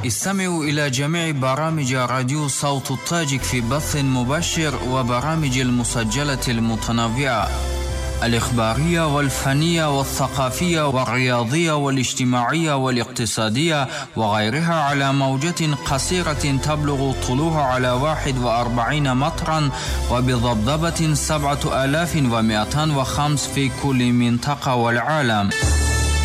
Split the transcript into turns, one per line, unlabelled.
استمعوا إلى جميع برامج راديو صوت التاجك في بث مباشر وبرامج المسجلة المتنوعة الإخبارية والفنية والثقافية والرياضية والاجتماعية والاقتصادية وغيرها على موجة قصيرة تبلغ طولها على 41 مترا وبضبضبة 7205 في كل منطقة والعالم.